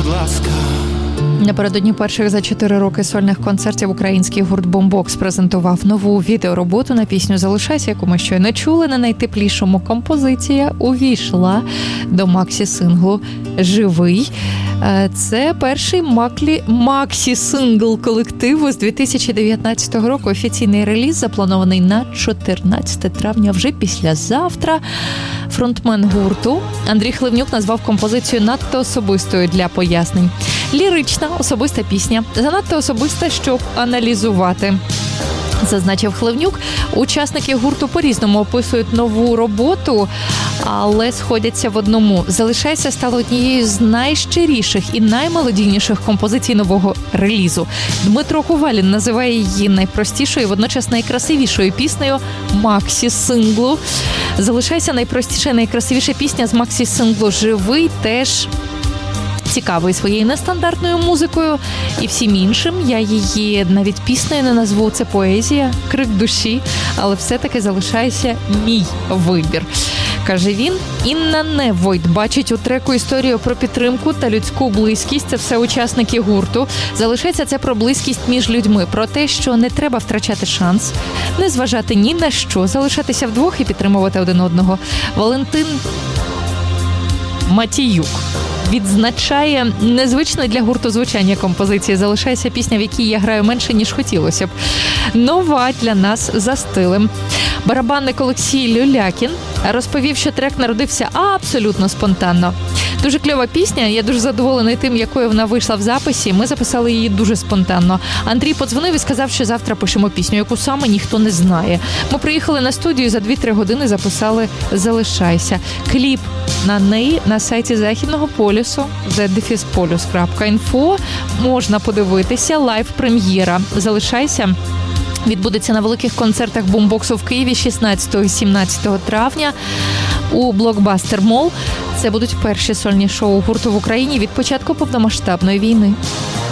будь ласка. Напередодні перших за 4 роки сольних концертів український гурт «Бумбокс» презентував нову відеороботу на пісню «Залишайся», яку ми щойно чули. На найтеплішому композиція увійшла до максі-синглу «Живий». Це перший максі-сингл колективу з 2019 року. Офіційний реліз запланований на 14 травня, вже післязавтра. Фронтмен гурту Андрій Хливнюк назвав композицію надто особистою для пояснень. Лірична, особиста пісня, занадто особиста, щоб аналізувати, зазначив Хливнюк. Учасники гурту по-різному описують нову роботу, але сходяться в одному. «Залишайся» стало однією з найщиріших і наймелодійніших композицій нового релізу. Дмитро Кувалін називає її найпростішою, водночас найкрасивішою піснею максі-синглу. «Залишайся» – найпростіша і найкрасивіша пісня з максі-синглу «Живий», теж цікавий своєю нестандартною музикою і всім іншим. Я її навіть піснею не назву, це поезія, крик душі, але все-таки «Залишайся» – мій вибір, каже він. Інна Невойт бачить у треку історію про підтримку та людську близькість. Це все учасники гурту. «Залишайся» – це про близькість між людьми, про те, що не треба втрачати шанс, не зважати ні на що, залишатися вдвох і підтримувати один одного. Валентин Матіюк відзначає незвичне для гурту звучання композиції «Залишайся», пісня, в якій я граю менше, ніж хотілося б. Нова для нас за стилем. Барабанник Олексій Люлякін розповів, що трек народився абсолютно спонтанно. Дуже кльова пісня, я дуже задоволений тим, якою вона вийшла в записі. Ми записали її дуже спонтанно. Андрій подзвонив і сказав, що завтра пишемо пісню, яку саме ніхто не знає. Ми приїхали на студію, за 2-3 години записали «Залишайся». Кліп на неї на сайті Західного полюсу the-polus.info можна подивитися. Лайв-прем'єра «Залишайся» відбудеться на великих концертах «Бумбоксу» в Києві 16 і 17 травня у Блокбастер Молл. Це будуть перші сольні шоу гурту в Україні від початку повномасштабної війни.